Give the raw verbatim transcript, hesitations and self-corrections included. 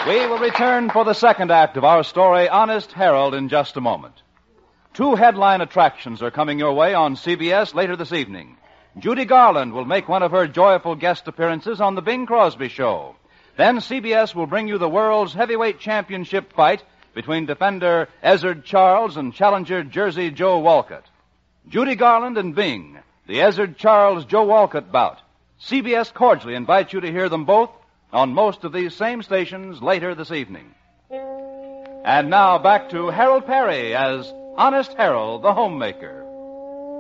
We will return for the second act of our story, Honest Harold, in just a moment. Two headline attractions are coming your way on C B S later this evening. Judy Garland will make one of her joyful guest appearances on The Bing Crosby Show. Then C B S will bring you the world's heavyweight championship fight between defender Ezzard Charles and challenger Jersey Joe Walcott. Judy Garland and Bing, the Ezzard Charles-Joe Walcott bout. C B S cordially invites you to hear them both on most of these same stations later this evening. And now back to Harold Perry as Honest Harold, the homemaker.